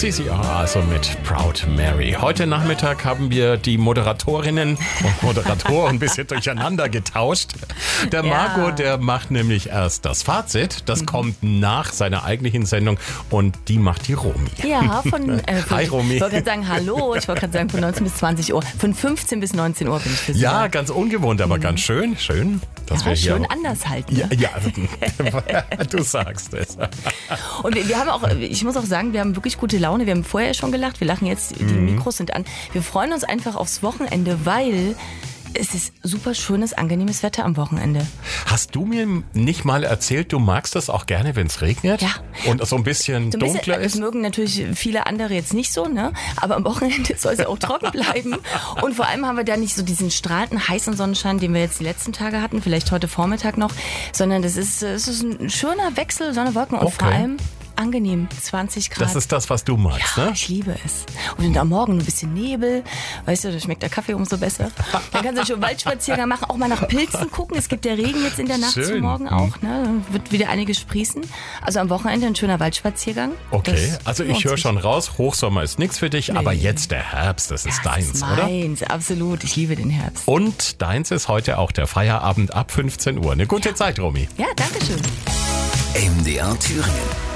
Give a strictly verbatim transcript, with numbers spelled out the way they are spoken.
Sisi, also mit Proud Mary. Heute Nachmittag haben wir die Moderatorinnen und Moderatoren ein bisschen durcheinander getauscht. Der Marco, ja. der macht nämlich erst das Fazit. Das mhm. kommt nach seiner eigentlichen Sendung und die macht die Romy. Ja, von, äh, von Hi Romy. Ich wollte gerade sagen, hallo. Ich wollte gerade sagen, von neunzehn bis zwanzig Uhr. Von fünfzehn bis neunzehn Uhr bin ich für Sie. Ja, da. ganz ungewohnt, aber mhm. ganz schön. Schön. Dass ja, wir hier schön auch anders halt. Ne? Ja, ja, du sagst es. Und wir, wir haben auch, ich muss auch sagen, wir haben wirklich gute Laune. Wir haben vorher schon gelacht, wir lachen jetzt, die Mhm. Mikros sind an. Wir freuen uns einfach aufs Wochenende, weil es ist super schönes, angenehmes Wetter am Wochenende. Hast du mir nicht mal erzählt, du magst das auch gerne, wenn es regnet? Ja. Und so ein bisschen So ein dunkler bisschen, ist? das mögen natürlich viele andere jetzt nicht so, ne? Aber am Wochenende soll es ja auch trocken bleiben. Und vor allem haben wir da nicht so diesen strahlenden, heißen Sonnenschein, den wir jetzt die letzten Tage hatten, vielleicht heute Vormittag noch, sondern das ist, es ist ein schöner Wechsel, Sonne, Wolken und Okay. vor allem angenehm, zwanzig Grad. Das ist das, was du magst, Ja, ne? ich liebe es. Und am Morgen ein bisschen Nebel. Weißt du, da schmeckt der Kaffee umso besser. Dann kannst du schon Waldspaziergang machen, auch mal nach Pilzen gucken. Es gibt ja Regen jetzt in der Nacht Schön. zum Morgen auch. Ne? Dann wird wieder einiges sprießen. Also am Wochenende ein schöner Waldspaziergang. Okay, Das also ich lohnt höre sich. schon raus, Hochsommer ist nichts für dich, Nee. aber jetzt der Herbst, das ist Ja, deins, das ist oder? meins, absolut. Ich liebe den Herbst. Und deins ist heute auch der Feierabend ab fünfzehn Uhr. Eine gute Zeit, Romy. Ja, danke schön. M D R Thüringen.